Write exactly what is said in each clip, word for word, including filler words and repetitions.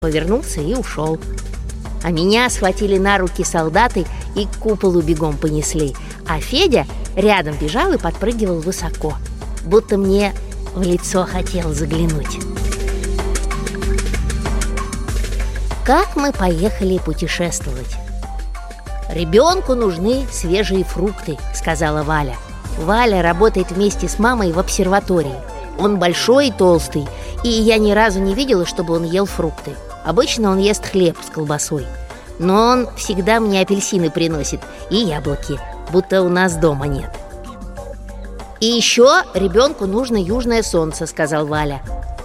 повернулся и ушел. А меня схватили на руки солдаты и к куполу бегом понесли. А Федя рядом бежал и подпрыгивал высоко, будто мне в лицо хотел заглянуть. Как мы поехали путешествовать? «Ребенку нужны свежие фрукты», — сказала Валя. Валя работает вместе с мамой в обсерватории. Он большой и толстый, и я ни разу не видела, чтобы он ел фрукты. Обычно он ест хлеб с колбасой. Но он всегда мне апельсины приносит и яблоки, будто у нас дома нет. «И еще ребенку нужно южное солнце», — сказал Валя.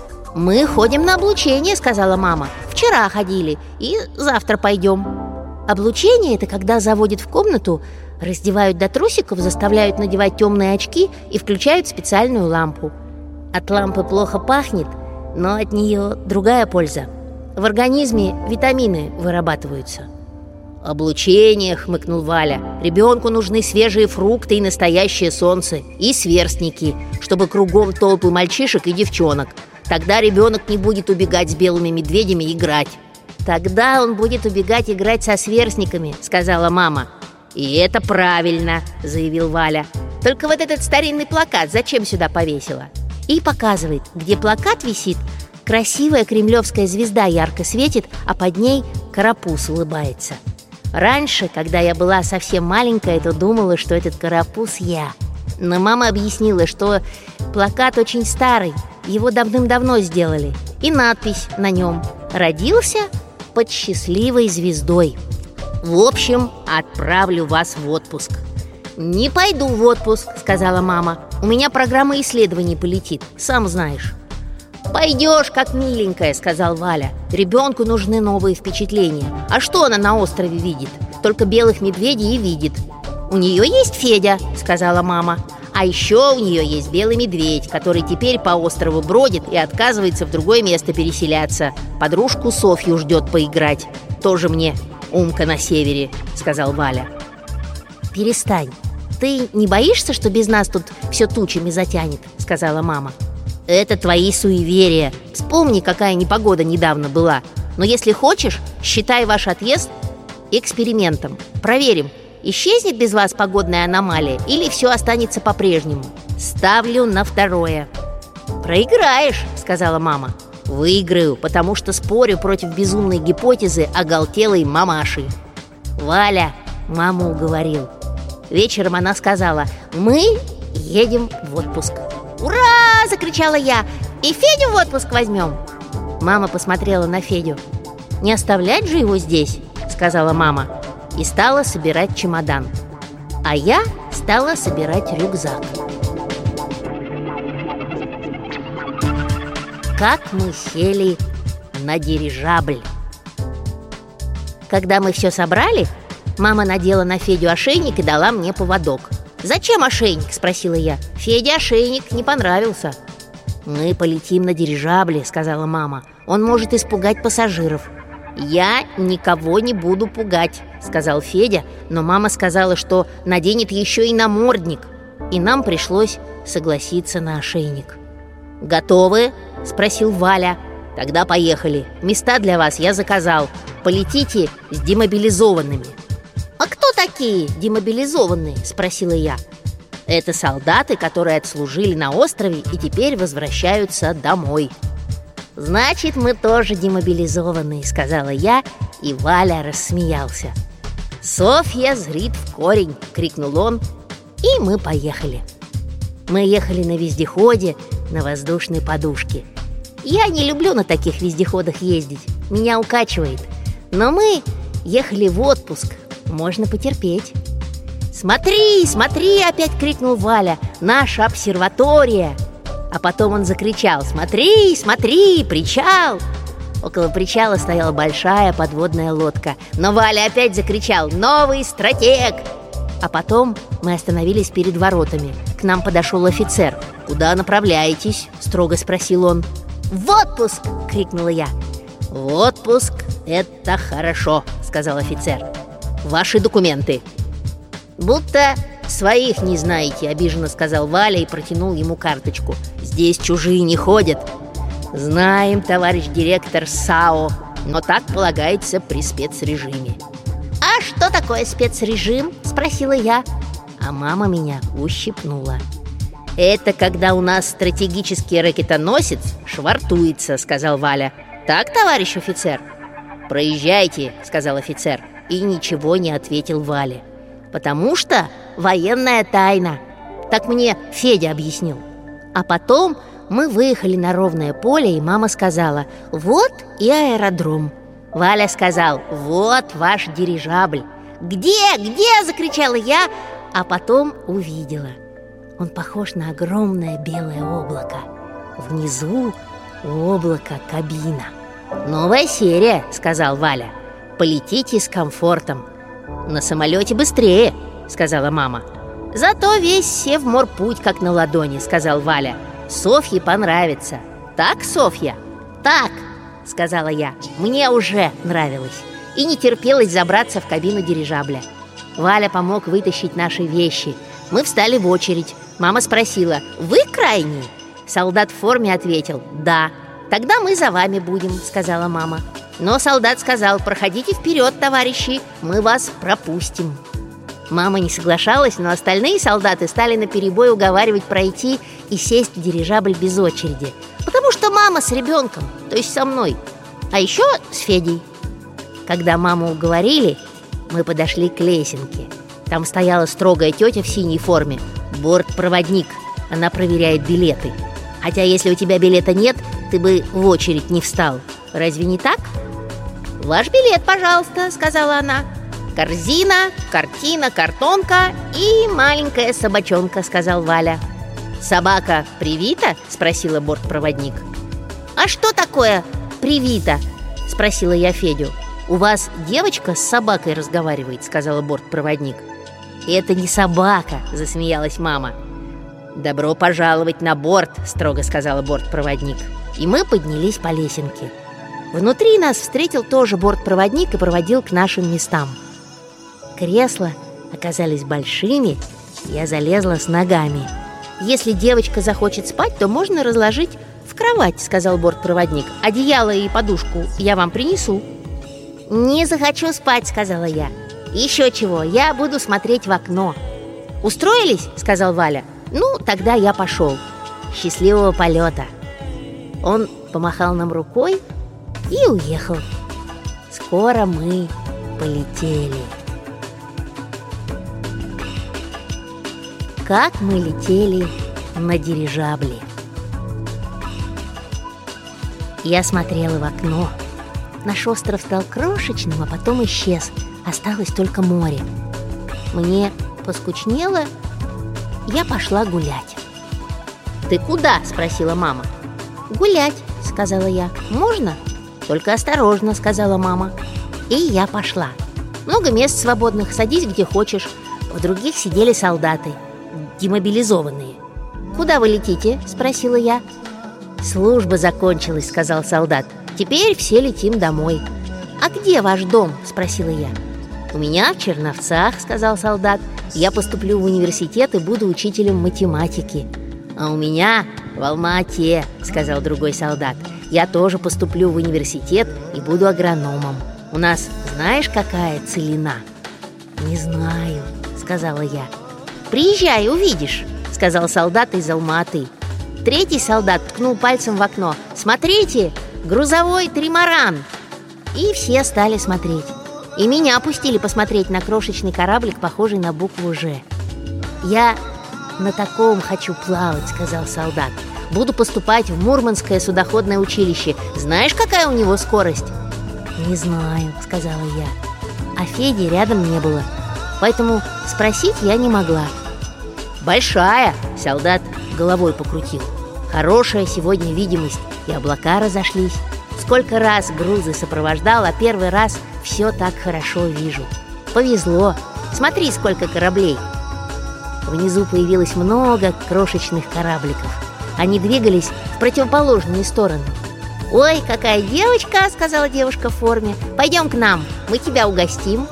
«Мы ходим на облучение», — сказала мама. «Вчера ходили и завтра пойдем». Облучение — это когда заводят в комнату, раздевают до трусиков, заставляют надевать темные очки и включают специальную лампу. От лампы плохо пахнет, но от нее другая польза. В организме витамины вырабатываются. «Облучение», — хмыкнул Валя. «Ребенку нужны свежие фрукты и настоящее солнце, и сверстники, чтобы кругом толпы мальчишек и девчонок. Тогда ребенок не будет убегать с белыми медведями играть». «Тогда он будет убегать играть со сверстниками», — сказала мама. «И это правильно», — заявил Валя. «Только вот этот старинный плакат зачем сюда повесила?» И показывает, где плакат висит. Красивая кремлевская звезда ярко светит, а под ней карапуз улыбается. Раньше, когда я была совсем маленькая, то думала, что этот карапуз я. Но мама объяснила, что плакат очень старый, его давным-давно сделали. И надпись на нем: «Родился под счастливой звездой». В общем, отправлю вас в отпуск. «Не пойду в отпуск», — сказала мама. «У меня программа исследований полетит, сам знаешь». «Пойдешь, как миленькая», — сказал Валя. «Ребенку нужны новые впечатления. А что она на острове видит? Только белых медведей и видит». «У нее есть Федя», — сказала мама. «А еще у нее есть белый медведь, который теперь по острову бродит и отказывается в другое место переселяться. Подружку Софью ждет поиграть. Тоже мне умка на севере», — сказал Валя. «Перестань. Ты не боишься, что без нас тут все тучами затянет?» — сказала мама. «Это твои суеверия. Вспомни, какая непогода недавно была. Но если хочешь, считай ваш отъезд экспериментом. Проверим, исчезнет без вас погодная аномалия или все останется по-прежнему. Ставлю на второе». «Проиграешь», — сказала мама. «Выиграю, потому что спорю против безумной гипотезы оголтелой мамаши». Валя маму уговорил. Вечером она сказала: «Мы едем в отпуск». «Ура!» – закричала я. «И Федю в отпуск возьмем?» Мама посмотрела на Федю. «Не оставлять же его здесь», – сказала мама. И стала собирать чемодан. А я стала собирать рюкзак. Как мы сели на дирижабль. Когда мы все собрали, мама надела на Федю ошейник и дала мне поводок. «Зачем ошейник?» – спросила я. Феде ошейник не понравился. «Мы полетим на дирижабле», – сказала мама. «Он может испугать пассажиров». «Я никого не буду пугать», – сказал Федя. Но мама сказала, что наденет еще и намордник. И нам пришлось согласиться на ошейник. «Готовы?» – спросил Валя. «Тогда поехали. Места для вас я заказал. Полетите с демобилизованными». «А кто такие демобилизованные?» – спросила я. «Это солдаты, которые отслужили на острове и теперь возвращаются домой». «Значит, мы тоже демобилизованные», – сказала я, и Валя рассмеялся. «Софья зрит в корень!» – крикнул он, и мы поехали. Мы ехали на вездеходе, на воздушной подушке. Я не люблю на таких вездеходах ездить, меня укачивает. Но мы ехали в отпуск, можно потерпеть. «Смотри, смотри!» – опять крикнул Валя. «Наша обсерватория!» А потом он закричал: «Смотри, смотри, причал!» Около причала стояла большая подводная лодка. Но Валя опять закричал: «Новый стратег!» А потом мы остановились перед воротами. К нам подошел офицер. «Куда направляетесь?» – строго спросил он. «В отпуск!» – крикнула я. «В отпуск – это хорошо», – сказал офицер. «Ваши документы». «Будто своих не знаете», – обиженно сказал Валя и протянул ему карточку. «Здесь чужие не ходят». «Знаем, товарищ директор САО», но так полагается при спецрежиме. «А что такое спецрежим?» – спросила я. А мама меня ущипнула. «Это когда у нас стратегический ракетоносец швартуется», – сказал Валя. «Так, товарищ офицер?» «Проезжайте», – сказал офицер. И ничего не ответил Вале. «Потому что военная тайна», – так мне Федя объяснил. А потом мы выехали на ровное поле, и мама сказала: «Вот и аэродром». Валя сказал: «Вот ваш дирижабль». «Где? Где?» – закричала я, а потом увидела. Он похож на огромное белое облако. Внизу у облака кабина. «Новая серия», – сказал Валя. «Полетите с комфортом». «На самолете быстрее», – сказала мама. «Зато весь Севморпуть как на ладони», – сказал Валя. «Софье понравится». «Так, Софья?» «Так», – сказала я. Мне уже нравилось и не терпелось забраться в кабину дирижабля. Валя помог вытащить наши вещи. Мы встали в очередь. Мама спросила: «Вы крайний?» Солдат в форме ответил: «Да». «Тогда мы за вами будем», — сказала мама. Но солдат сказал: «Проходите вперед, товарищи, мы вас пропустим». Мама не соглашалась, но остальные солдаты стали наперебой уговаривать пройти и сесть в дирижабль без очереди. Потому что мама с ребенком, то есть со мной, а еще с Федей. Когда маму уговорили, мы подошли к лесенке. Там стояла строгая тетя в синей форме, бортпроводник. Она проверяет билеты. Хотя если у тебя билета нет, ты бы в очередь не встал. Разве не так? «Ваш билет, пожалуйста», — сказала она. «Корзина, картина, картонка и маленькая собачонка», — сказал Валя. «Собака привита?» — спросила бортпроводник. «А что такое привита?» — спросила я Федю. «У вас девочка с собакой разговаривает», — сказала бортпроводник. «Это не собака», — засмеялась мама. «Добро пожаловать на борт», — строго сказала бортпроводник. И мы поднялись по лесенке. Внутри нас встретил тоже бортпроводник и проводил к нашим местам. Кресла оказались большими, я залезла с ногами. «Если девочка захочет спать, то можно разложить в кровать», — сказал бортпроводник. «Одеяло и подушку я вам принесу». «Не захочу спать», — сказала я. «Еще чего, я буду смотреть в окно». «Устроились?» — сказал Валя. «Ну, тогда я пошел. Счастливого полета». Он помахал нам рукой и уехал. Скоро мы полетели. Как мы летели на дирижабле. Я смотрела в окно. Наш остров стал крошечным, а потом исчез. Осталось только море. Мне поскучнело, я пошла гулять. «Ты куда?» – спросила мама. «Гулять», – сказала я. «Можно?» «Только осторожно», – сказала мама. И я пошла. Много мест свободных, садись где хочешь. В других сидели солдаты, демобилизованные. «Куда вы летите?» – спросила я. «Служба закончилась», – сказал солдат. «Теперь все летим домой». «А где ваш дом?» – спросила я. «У меня в Черновцах», – сказал солдат. «Я поступлю в университет и буду учителем математики». «А у меня в Алма-Ате», – сказал другой солдат. «Я тоже поступлю в университет и буду агрономом. У нас знаешь, какая целина?» «Не знаю», – сказала я. «Приезжай, увидишь», – сказал солдат из Алма-Аты. Третий солдат ткнул пальцем в окно. «Смотрите, грузовой тримаран!» И все стали смотреть. И меня пустили посмотреть на крошечный кораблик, похожий на букву «Ж». «Я на таком хочу плавать», — сказал солдат. «Буду поступать в Мурманское судоходное училище. Знаешь, какая у него скорость?» «Не знаю», — сказала я. А Феди рядом не было, поэтому спросить я не могла. «Большая», — солдат головой покрутил. «Хорошая сегодня видимость, и облака разошлись. Сколько раз грузы сопровождал, а первый раз все так хорошо вижу. Повезло. Смотри, сколько кораблей». Внизу появилось много крошечных корабликов. Они двигались в противоположные стороны. «Ой, какая девочка!» — сказала девушка в форме. «Пойдем к нам, мы тебя угостим».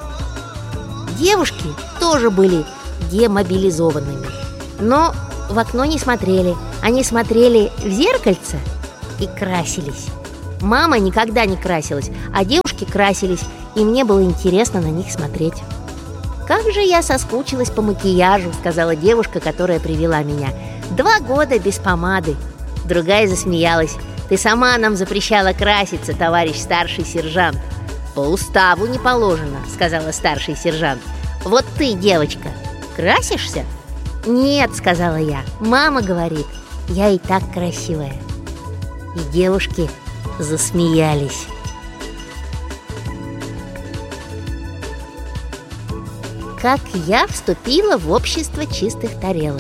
Девушки тоже были демобилизованными, но в окно не смотрели. Они смотрели в зеркальце и красились. Мама никогда не красилась, а девушки красились, и мне было интересно на них смотреть. «Как же я соскучилась по макияжу», — сказала девушка, которая привела меня. «Два года без помады». Другая засмеялась. «Ты сама нам запрещала краситься, товарищ старший сержант». «По уставу не положено», — сказала старший сержант. «Вот ты, девочка, красишься?» «Нет», — сказала я. «Мама говорит, я и так красивая». И девушки засмеялись. Как я вступила в общество чистых тарелок.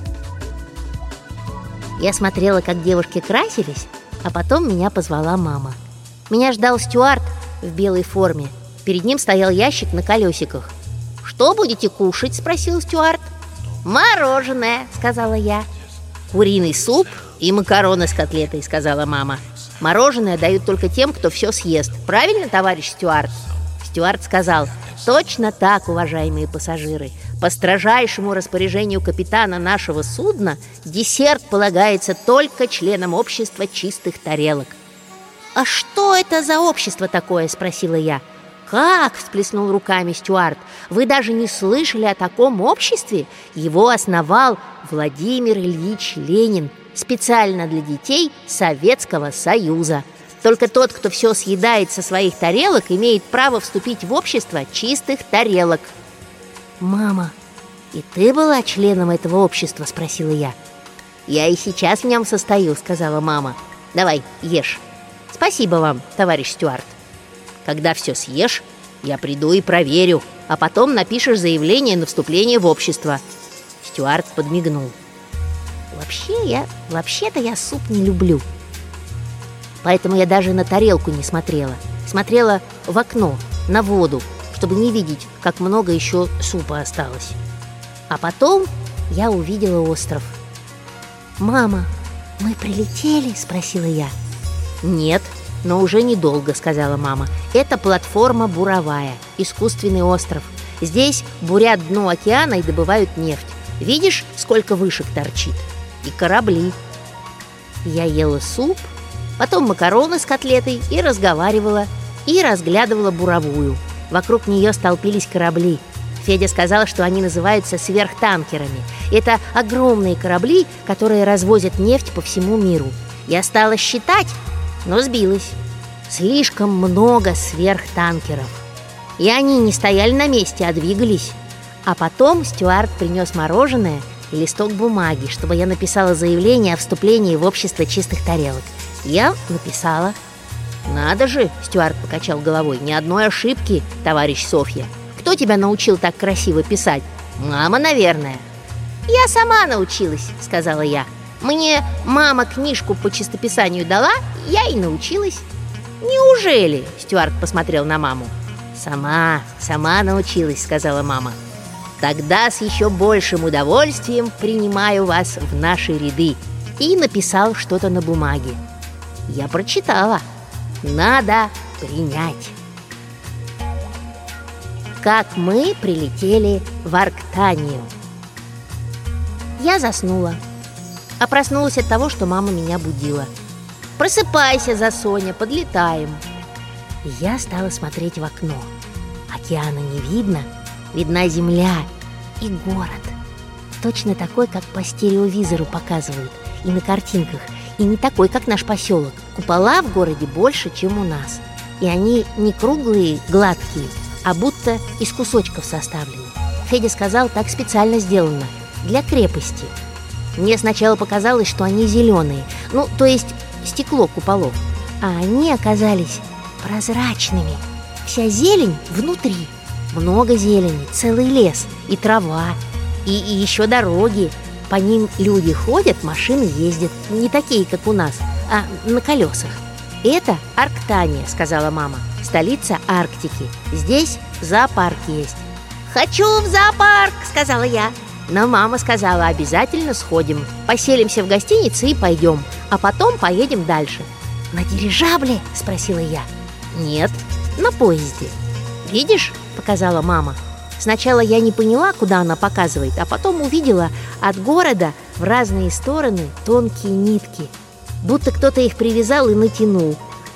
Я смотрела, как девушки красились, а потом меня позвала мама. Меня ждал стюард в белой форме. Перед ним стоял ящик на колесиках. «Что будете кушать?» — спросил стюард. «Мороженое», — сказала я. «Куриный суп и макароны с котлетой», — сказала мама. «Мороженое дают только тем, кто все съест. Правильно, товарищ стюард?» Стюард сказал: «Точно так, уважаемые пассажиры. По строжайшему распоряжению капитана нашего судна десерт полагается только членам общества чистых тарелок». «А что это за общество такое?» — спросила я. «Как?» — всплеснул руками стюард. «Вы даже не слышали о таком обществе? Его основал Владимир Ильич Ленин специально для детей Советского Союза. Только тот, кто все съедает со своих тарелок, имеет право вступить в общество чистых тарелок». «Мама, и ты была членом этого общества?» — спросила я. «Я и сейчас в нем состою», — сказала мама. «Давай, ешь». «Спасибо вам, товарищ стюард. Когда все съешь, я приду и проверю, а потом напишешь заявление на вступление в общество». Стюард подмигнул. Вообще я, вообще-то я суп не люблю. Поэтому я даже на тарелку не смотрела. Смотрела в окно, на воду, чтобы не видеть, как много еще супа осталось. А потом я увидела остров. «Мама, мы прилетели?» — спросила я. «Нет, но уже недолго», — сказала мама. «Это платформа буровая, искусственный остров. Здесь бурят дно океана и добывают нефть. Видишь, сколько вышек торчит? И корабли». Я ела суп, потом макароны с котлетой и разговаривала, и разглядывала буровую. Вокруг нее столпились корабли. Федя сказал, что они называются сверхтанкерами. Это огромные корабли, которые развозят нефть по всему миру. Я стала считать, но сбилась. Слишком много сверхтанкеров. И они не стояли на месте, а двигались. А потом стюард принес мороженое и листок бумаги, чтобы я написала заявление о вступлении в общество чистых тарелок. Я написала. «Надо же!» — стюард покачал головой. «Ни одной ошибки, товарищ Софья. Кто тебя научил так красиво писать? Мама, наверное». «Я сама научилась», — сказала я. «Мне мама книжку по чистописанию дала, я и научилась». «Неужели?» — стюард посмотрел на маму. «Сама, сама научилась», — сказала мама. «Тогда с еще большим удовольствием принимаю вас в наши ряды». И написал что-то на бумаге. Я прочитала. «Надо принять». Как мы прилетели в Арктанию. Я заснула, а проснулась от того, что мама меня будила. «Просыпайся, Засоня, подлетаем». Я стала смотреть в окно. Океана не видно, видна земля и город. Точно такой, как по стереовизору показывают и на картинках, и не такой, как наш поселок. Купола в городе больше, чем у нас. И они не круглые, гладкие, а будто из кусочков составлены. Федя сказал, так специально сделано, для крепости. Мне сначала показалось, что они зеленые, ну, то есть стекло куполов. А они оказались прозрачными. Вся зелень внутри. Много зелени, целый лес, и трава, и, и еще дороги. По ним люди ходят, машины ездят. Не такие, как у нас, а на колесах. «Это Арктания», — сказала мама. «Столица Арктики. Здесь зоопарк есть». «Хочу в зоопарк», — сказала я. Но мама сказала, обязательно сходим. Поселимся в гостинице и пойдем, а потом поедем дальше. «На дирижабле?» — спросила я. «Нет, на поезде». «Видишь?» — показала мама. Сначала я не поняла, куда она показывает, а потом увидела от города в разные стороны тонкие нитки. Будто кто-то их привязал и натянул.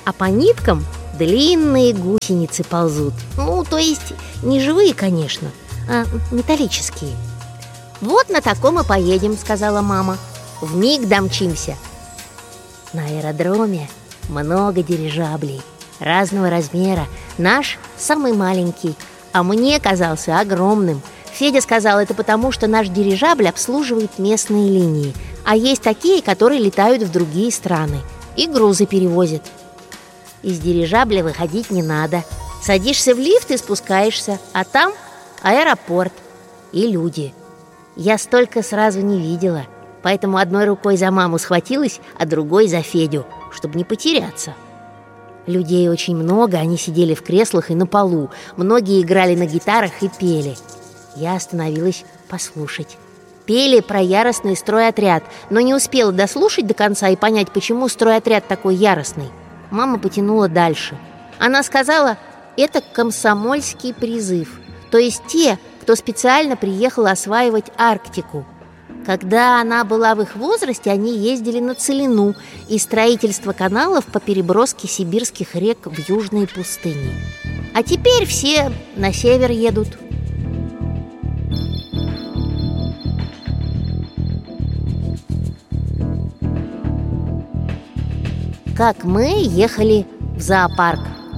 а по ниткам длинные гусеницы ползут. Ну, то есть не живые, конечно, а металлические. «Вот на таком и поедем», — сказала мама. «Вмиг домчимся». На аэродроме много дирижаблей разного размера. Наш самый маленький, а мне казался огромным. Федя сказал, это потому, что наш дирижабль обслуживает местные линии, а есть такие, которые летают в другие страны и грузы перевозят. Из дирижабля выходить не надо. Садишься в лифт и спускаешься, а там аэропорт и люди. Я столько сразу не видела, поэтому одной рукой за маму схватилась, а другой за Федю, чтобы не потеряться. Людей очень много, они сидели в креслах и на полу. Многие играли на гитарах и пели. Я остановилась послушать. Пели про яростный стройотряд, но не успела дослушать до конца и понять, почему стройотряд такой яростный. Мама потянула дальше. Она сказала, это комсомольский призыв, то есть те, кто специально приехал осваивать Арктику. Когда она была в их возрасте, они ездили на целину и строительство каналов по переброске сибирских рек в южные пустыни. А теперь все на север едут. Как мы ехали в зоопарк.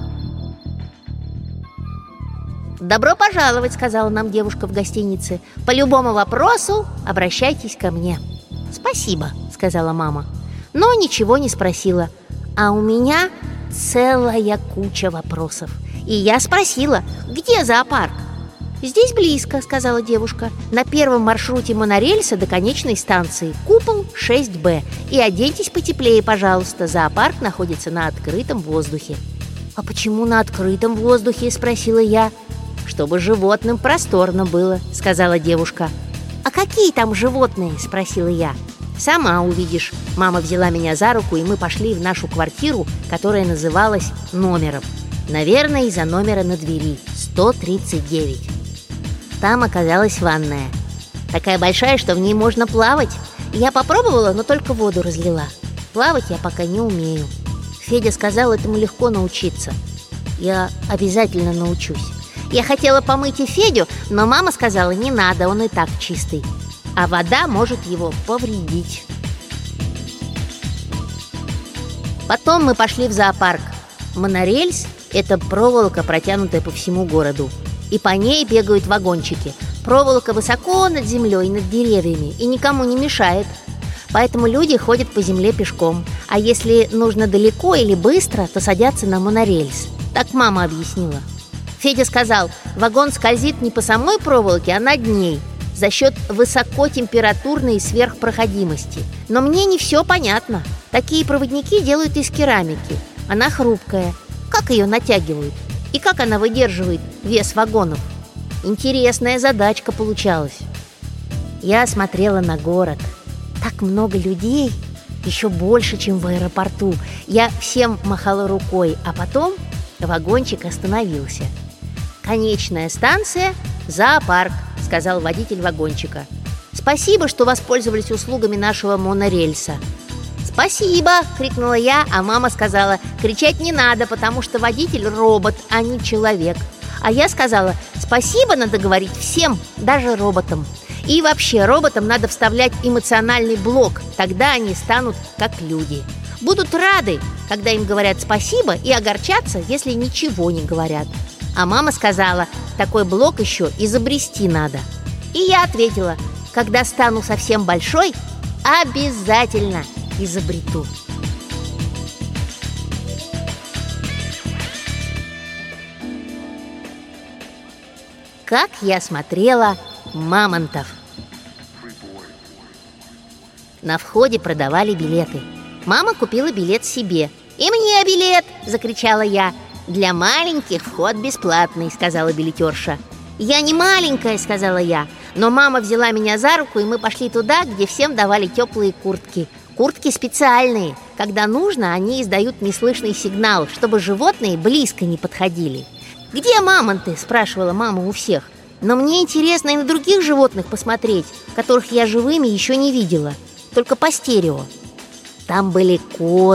«Добро пожаловать», — сказала нам девушка в гостинице. «По любому вопросу обращайтесь ко мне». «Спасибо», — сказала мама, но ничего не спросила. А у меня целая куча вопросов. И я спросила, где зоопарк? «Здесь близко», — сказала девушка. «На первом маршруте монорельса до конечной станции, купол шесть бэ. И оденьтесь потеплее, пожалуйста, зоопарк находится на открытом воздухе». «А почему на открытом воздухе?» — спросила я. «Чтобы животным просторно было», — сказала девушка. «А какие там животные?» — спросила я. «Сама увидишь». Мама взяла меня за руку, и мы пошли в нашу квартиру, которая называлась номером. Наверное, из-за номера на двери сто тридцать девять. Там оказалась ванная. Такая большая, что в ней можно плавать. Я попробовала, но только воду разлила. Плавать я пока не умею. Федя сказал, этому легко научиться. Я обязательно научусь. Я хотела помыть и Федю, но мама сказала, не надо, он и так чистый. А вода может его повредить. Потом мы пошли в зоопарк. Монорельс – это проволока, протянутая по всему городу. И по ней бегают вагончики. Проволока высоко над землей, над деревьями, и никому не мешает. Поэтому люди ходят по земле пешком. А если нужно далеко или быстро, то садятся на монорельс. Так мама объяснила. Федя сказал, вагон скользит не по самой проволоке, а над ней, за счет высокотемпературной сверхпроходимости. Но мне не все понятно. Такие проводники делают из керамики. Она хрупкая. Как ее натягивают? И как она выдерживает вес вагонов? Интересная задачка получалась. Я смотрела на город. Так много людей, еще больше, чем в аэропорту. Я всем махала рукой, а потом вагончик остановился. «Конечная станция – зоопарк», – сказал водитель вагончика. «Спасибо, что воспользовались услугами нашего монорельса». «Спасибо!» – крикнула я, а мама сказала, кричать не надо, потому что водитель робот, а не человек. А я сказала, спасибо надо говорить всем, даже роботам. И вообще, роботам надо вставлять эмоциональный блок, тогда они станут как люди. Будут рады, когда им говорят спасибо, и огорчаться, если ничего не говорят. А мама сказала, такой блок еще изобрести надо. И я ответила, когда стану совсем большой, обязательно изобрету. Как я смотрела мамонтов. На входе продавали билеты. Мама купила билет себе. «И мне билет!» – закричала я. «Для маленьких вход бесплатный», – сказала билетерша. «Я не маленькая», – сказала я. Но мама взяла меня за руку, и мы пошли туда, где всем давали теплые куртки. Куртки специальные. Когда нужно, они издают неслышный сигнал, чтобы животные близко не подходили. «Где мамонты?» – спрашивала мама у всех. Но мне интересно и на других животных посмотреть, которых я живыми еще не видела, только по стерео. Там были козы,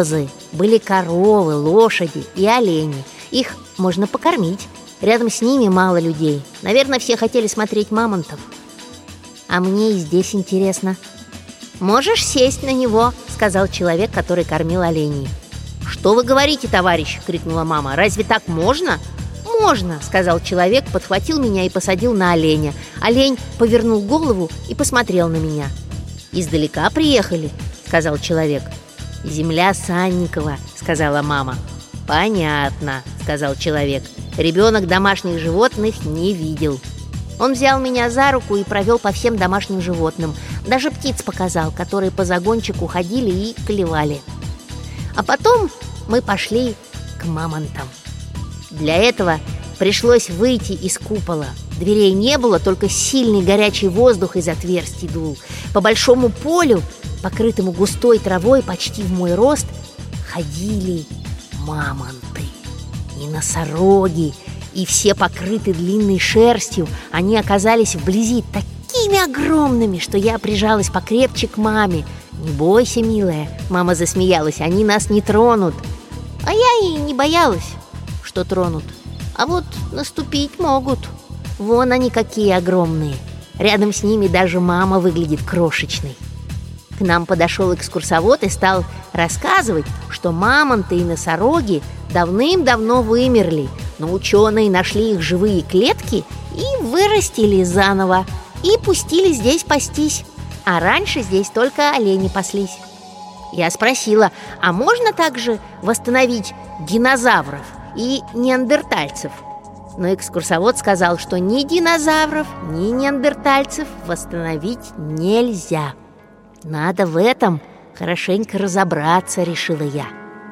были коровы, лошади и олени. Их можно покормить. Рядом с ними мало людей. Наверное, все хотели смотреть мамонтов. А мне и здесь интересно. «Можешь сесть на него», — сказал человек, который кормил оленей. «Что вы говорите, товарищ?» — крикнула мама. «Разве так можно?» «Можно», — сказал человек, подхватил меня и посадил на оленя. Олень повернул голову и посмотрел на меня. «Издалека приехали», — сказал человек. «Земля Санникова», — сказала мама. «Понятно», — сказал человек. «Ребенок домашних животных не видел». Он взял меня за руку и провел по всем домашним животным. Даже птиц показал, которые по загончику ходили и клевали. А потом мы пошли к мамонтам. Для этого пришлось выйти из купола. Дверей не было, только сильный горячий воздух из отверстий дул. По большому полю, покрытому густой травой почти в мой рост, ходили мамонты и носороги, и все покрыты длинной шерстью. Они оказались вблизи такими огромными, что я прижалась покрепче к маме. «Не бойся, милая», — мама засмеялась, — «они нас не тронут». А я и не боялась, что тронут. А вот наступить могут. Вон они какие огромные. Рядом с ними даже мама выглядит крошечной. К нам подошел экскурсовод и стал рассказывать, что мамонты и носороги давным-давно вымерли, но ученые нашли их живые клетки и вырастили заново, и пустили здесь пастись. А раньше здесь только олени паслись. Я спросила, а можно также восстановить динозавров и неандертальцев? Но экскурсовод сказал, что ни динозавров, ни неандертальцев восстановить нельзя. Надо в этом хорошенько разобраться, решила я.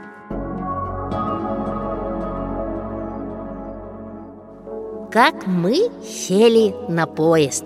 Как мы сели на поезд.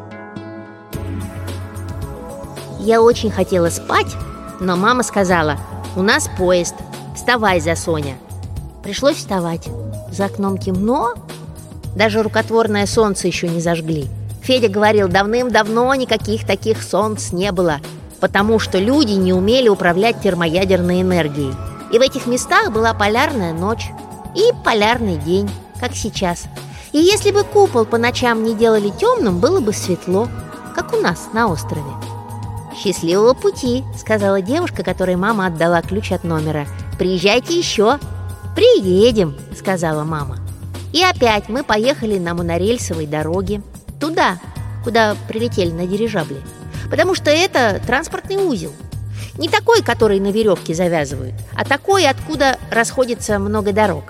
Я очень хотела спать, но мама сказала: «У нас поезд, вставай, Засоня». Пришлось вставать. За окном темно, даже рукотворное солнце еще не зажгли. Федя говорил, давным-давно никаких таких солнц не было, потому что люди не умели управлять термоядерной энергией. И в этих местах была полярная ночь и полярный день, как сейчас. И если бы купол по ночам не делали темным, было бы светло, как у нас на острове. «Счастливого пути», — сказала девушка, которой мама отдала ключ от номера. «Приезжайте еще». «Приедем», — сказала мама. И опять мы поехали на монорельсовой дороге, туда, куда прилетели на дирижабле, потому что это транспортный узел. Не такой, который на веревке завязывают, а такой, откуда расходится много дорог.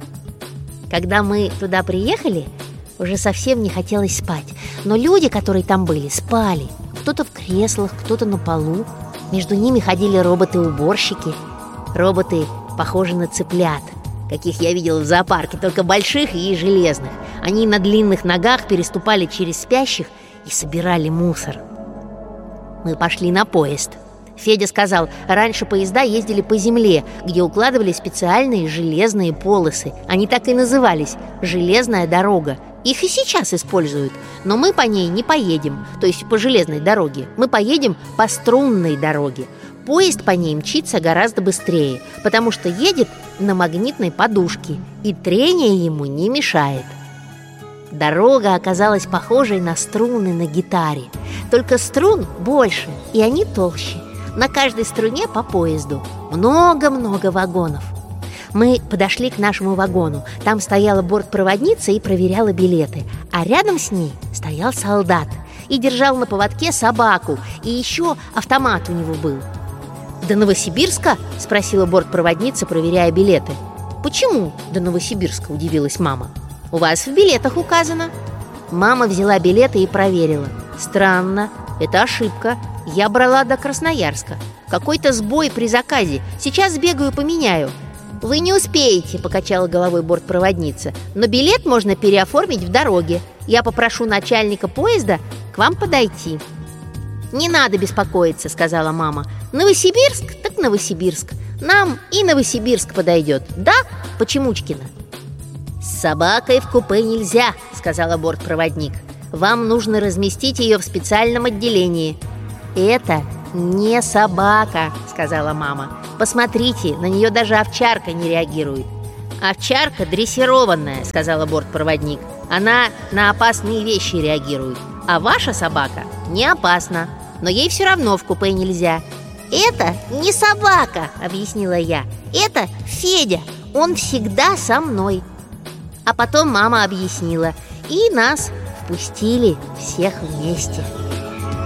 Когда мы туда приехали, уже совсем не хотелось спать. Но люди, которые там были, спали. Кто-то в креслах, кто-то на полу. Между ними ходили роботы-уборщики. Роботы похожи на цыплят, каких я видел в зоопарке, только больших и железных. Они на длинных ногах переступали через спящих и собирали мусор. Мы пошли на поезд. Федя сказал, раньше поезда ездили по земле, где укладывали специальные железные полосы. Они так и назывались – «железная дорога». Их и сейчас используют, но мы по ней не поедем, то есть по железной дороге. Мы поедем по струнной дороге. Поезд по ней мчится гораздо быстрее, потому что едет на магнитной подушке, и трение ему не мешает. Дорога оказалась похожей на струны на гитаре, только струн больше, и они толще. На каждой струне по поезду много-много вагонов. Мы подошли к нашему вагону. Там стояла бортпроводница и проверяла билеты. А рядом с ней стоял солдат и держал на поводке собаку. И еще автомат у него был. «До Новосибирска?» – спросила бортпроводница, проверяя билеты. «Почему до Новосибирска?» – удивилась мама. «У вас в билетах указано». Мама взяла билеты и проверила. «Странно, это ошибка. Я брала до Красноярска. Какой-то сбой при заказе. Сейчас сбегаю, поменяю». «Вы не успеете», — покачала головой бортпроводница. «Но билет можно переоформить в дороге. Я попрошу начальника поезда к вам подойти». «Не надо беспокоиться», — сказала мама. «Новосибирск, так Новосибирск. Нам и Новосибирск подойдет. Да, Почемучкина?» «С собакой в купе нельзя», — сказала бортпроводник. «Вам нужно разместить ее в специальном отделении». «Это не собака», — сказала мама. Посмотрите, на нее даже овчарка не реагирует. Овчарка дрессированная, сказала бортпроводник. Она на опасные вещи реагирует. А ваша собака не опасна, но ей все равно в купе нельзя. Это не собака, объяснила я. Это Федя, он всегда со мной. А потом мама объяснила, и нас впустили всех вместе.